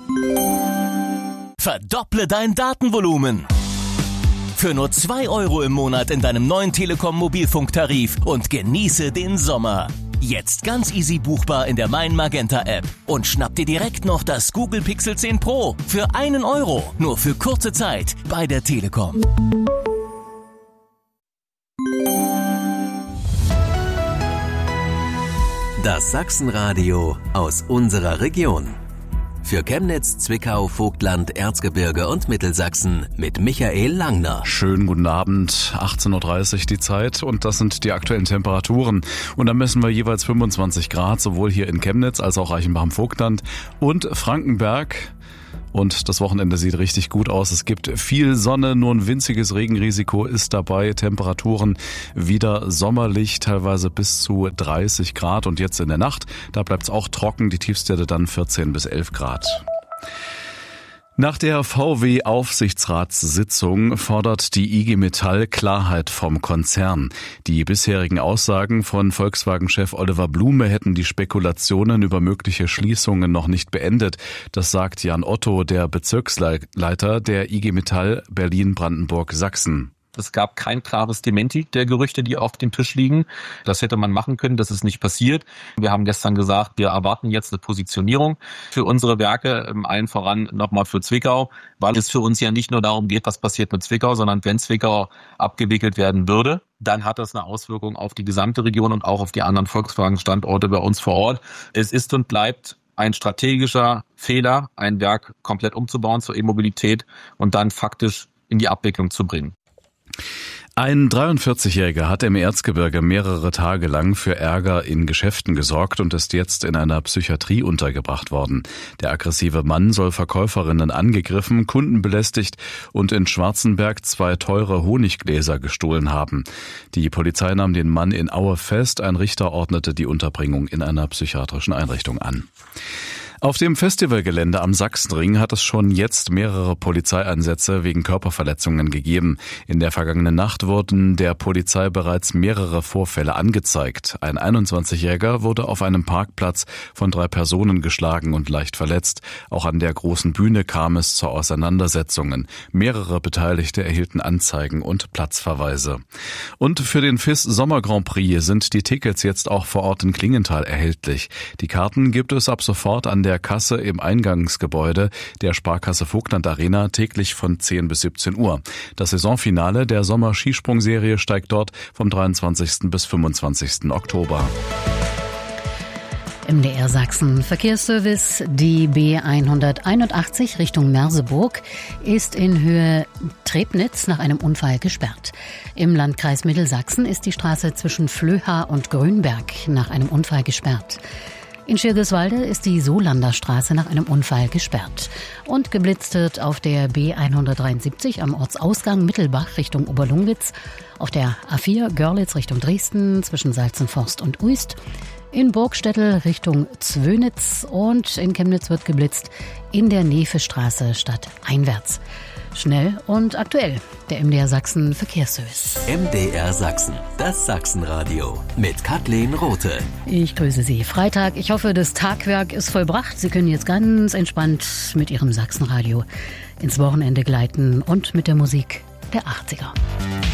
Verdopple dein Datenvolumen. Für nur 2 € im Monat in deinem neuen Telekom-Mobilfunktarif und genieße den Sommer. Jetzt ganz easy buchbar in der Mein Magenta App und schnapp dir direkt noch das Google Pixel 10 Pro für 1 €, nur für kurze Zeit bei der Telekom. Das Sachsenradio aus unserer Region. Für Chemnitz, Zwickau, Vogtland, Erzgebirge und Mittelsachsen mit Michael Langner. Schönen guten Abend, 18.30 Uhr die Zeit und das sind die aktuellen Temperaturen. Und da messen wir jeweils 25 Grad, sowohl hier in Chemnitz als auch Reichenbach im Vogtland und Frankenberg. Und das Wochenende sieht richtig gut aus. Es gibt viel Sonne, nur ein winziges Regenrisiko ist dabei. Temperaturen wieder sommerlich, teilweise bis zu 30 Grad. Und jetzt in der Nacht, da bleibt es auch trocken. Die Tiefstwerte dann 14 bis 11 Grad. Nach der VW-Aufsichtsratssitzung fordert die IG Metall Klarheit vom Konzern. Die bisherigen Aussagen von Volkswagen-Chef Oliver Blume hätten die Spekulationen über mögliche Schließungen noch nicht beendet. Das sagt Jan Otto, der Bezirksleiter der IG Metall Berlin-Brandenburg-Sachsen. Es gab kein klares Dementi der Gerüchte, die auf dem Tisch liegen. Das hätte man machen können, das ist nicht passiert. Wir haben gestern gesagt, wir erwarten jetzt eine Positionierung für unsere Werke, allen voran nochmal für Zwickau, weil es für uns ja nicht nur darum geht, was passiert mit Zwickau, sondern wenn Zwickau abgewickelt werden würde, dann hat das eine Auswirkung auf die gesamte Region und auch auf die anderen Volkswagen-Standorte bei uns vor Ort. Es ist und bleibt ein strategischer Fehler, ein Werk komplett umzubauen zur E-Mobilität und dann faktisch in die Abwicklung zu bringen. Ein 43-Jähriger hat im Erzgebirge mehrere Tage lang für Ärger in Geschäften gesorgt und ist jetzt in einer Psychiatrie untergebracht worden. Der aggressive Mann soll Verkäuferinnen angegriffen, Kunden belästigt und in Schwarzenberg 2 teure Honiggläser gestohlen haben. Die Polizei nahm den Mann in Aue fest, ein Richter ordnete die Unterbringung in einer psychiatrischen Einrichtung an. Auf dem Festivalgelände am Sachsenring hat es schon jetzt mehrere Polizeieinsätze wegen Körperverletzungen gegeben. In der vergangenen Nacht wurden der Polizei bereits mehrere Vorfälle angezeigt. Ein 21-Jähriger wurde auf einem Parkplatz von 3 Personen geschlagen und leicht verletzt. Auch an der großen Bühne kam es zu Auseinandersetzungen. Mehrere Beteiligte erhielten Anzeigen und Platzverweise. Und für den FIS Sommer Grand Prix sind die Tickets jetzt auch vor Ort in Klingenthal erhältlich. Die Karten gibt es ab sofort an der Kasse im Eingangsgebäude der Sparkasse Vogtland Arena täglich von 10 bis 17 Uhr. Das Saisonfinale der Sommer-Skisprungserie steigt dort vom 23. bis 25. Oktober. MDR Sachsen Verkehrsservice. Die B181 Richtung Merseburg ist in Höhe Trebnitz nach einem Unfall gesperrt. Im Landkreis Mittelsachsen ist die Straße zwischen Flöha und Grünberg nach einem Unfall gesperrt. In Schirgiswalde ist die Solander Straße nach einem Unfall gesperrt. Und geblitzt wird auf der B173 am Ortsausgang Mittelbach Richtung Oberlungwitz, auf der A4 Görlitz Richtung Dresden zwischen Salzenforst und Uist, in Burgstettel Richtung Zwönitz und in Chemnitz wird geblitzt in der Nefestraße stadteinwärts. Schnell und aktuell, der MDR Sachsen Verkehrsservice. MDR Sachsen, das Sachsenradio mit Kathleen Rothe. Ich grüße Sie. Freitag, ich hoffe, das Tagwerk ist vollbracht. Sie können jetzt ganz entspannt mit Ihrem Sachsenradio ins Wochenende gleiten und mit der Musik der 80er.